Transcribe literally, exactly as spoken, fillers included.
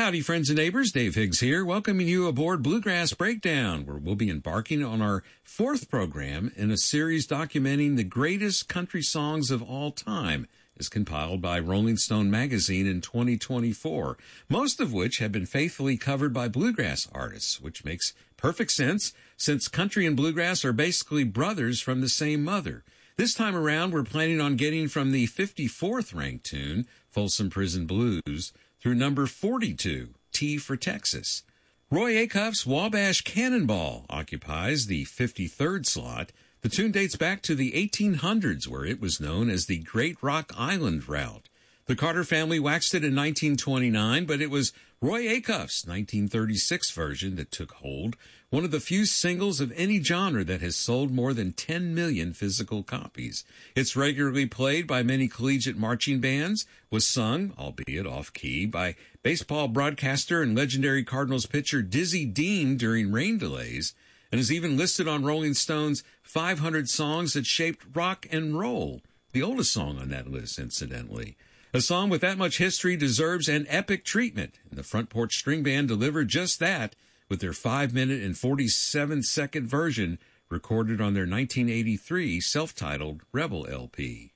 howdy, friends and neighbors. Dave Higgs here, welcoming you aboard Bluegrass Breakdown, where we'll be embarking on our fourth program in a series documenting the greatest country songs of all time, as compiled by Rolling Stone magazine in twenty twenty-four, most of which have been faithfully covered by bluegrass artists, which makes perfect sense since country and bluegrass are basically brothers from the same mother. This time around, we're planning on getting from the fifty-fourth ranked tune, Folsom Prison Blues, through number forty-two, T for Texas. Roy Acuff's Wabash Cannonball occupies the fifty-third slot. The tune dates back to the eighteen hundreds, where it was known as the Great Rock Island Route. The Carter family waxed it in nineteen twenty-nine, but it was Roy Acuff's nineteen thirty-six version that took hold, one of the few singles of any genre that has sold more than ten million physical copies. It's regularly played by many collegiate marching bands, was sung, albeit off-key, by baseball broadcaster and legendary Cardinals pitcher Dizzy Dean during rain delays, and is even listed on Rolling Stone's five hundred songs that shaped rock and roll, the oldest song on that list, incidentally. A song with that much history deserves an epic treatment, and the Front Porch String Band delivered just that with their five minute and forty-seven second version recorded on their nineteen eighty-three self-titled Rebel L P.